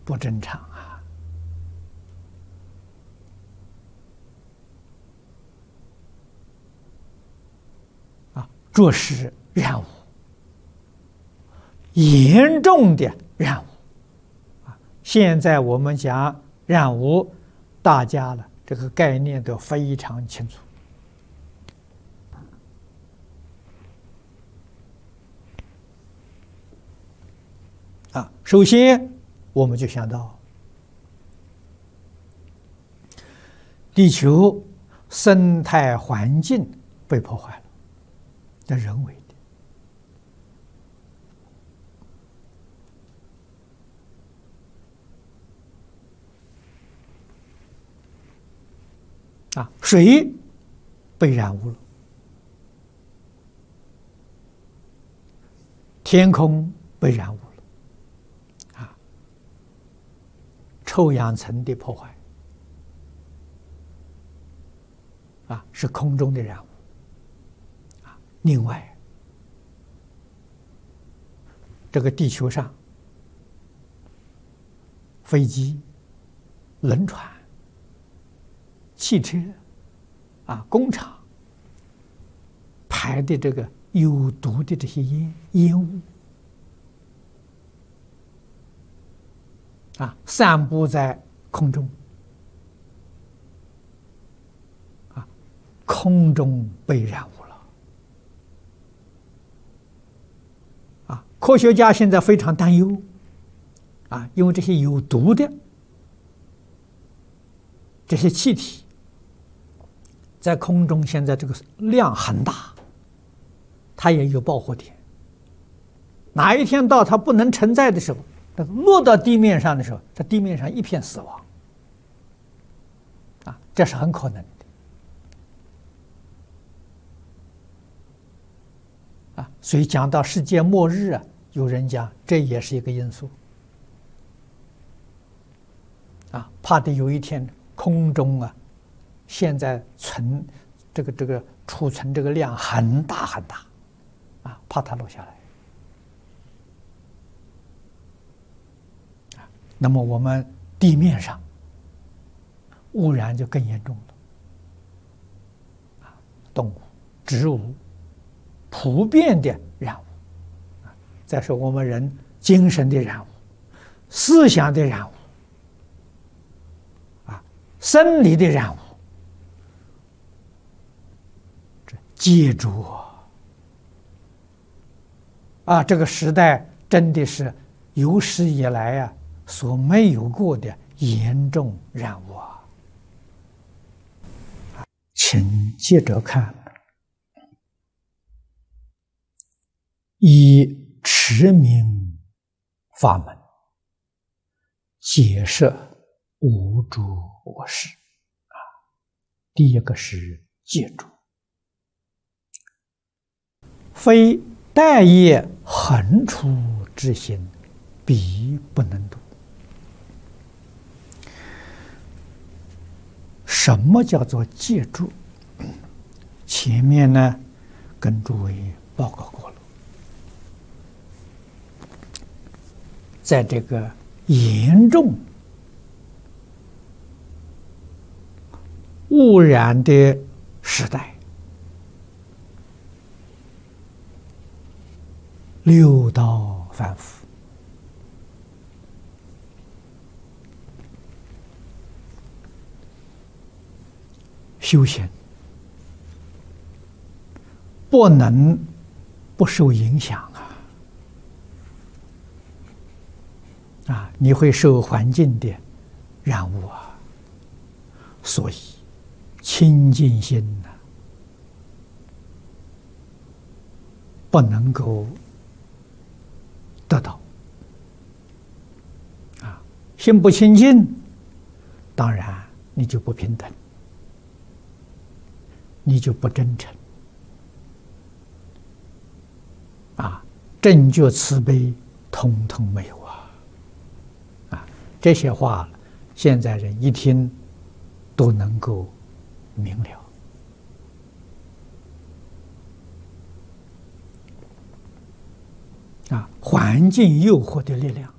不正常着实染污，严重的染污现在我们讲染污，大家了这个概念都非常清楚首先我们就想到地球生态环境被破坏了，这人为的水被染污了，天空被染污了，臭氧层的破坏是空中的染污另外，这个地球上飞机、轮船、汽车工厂排的这个有毒的这些烟雾散布在空中空中被染污了科学家现在非常担忧因为这些有毒的这些气体在空中现在这个量很大，它也有爆火点，哪一天到它不能承载的时候，落到地面上的时候，在地面上一片死亡这是很可能的所以讲到世界末日有人讲这也是一个因素怕的有一天空中现在这个储存这个量很大很大怕它落下来那么我们地面上污染就更严重了动物、植物普遍的染污再说我们人精神的染污、思想的染污生理的染污，这接住这个时代真的是有史以来所没有过的严重染污请接着看，以持名法门解释无诸我事第一个是戒住，非待业恒出之心，彼不能度。什么叫做戒住？前面呢跟诸位报告过了，在这个严重污染的时代，六道反复，修行不能不受影响你会受环境的染污所以清净心不能够得到心不清净，当然你就不平等，你就不真诚正觉慈悲通通没有这些话现在人一听都能够明了环境诱惑的力量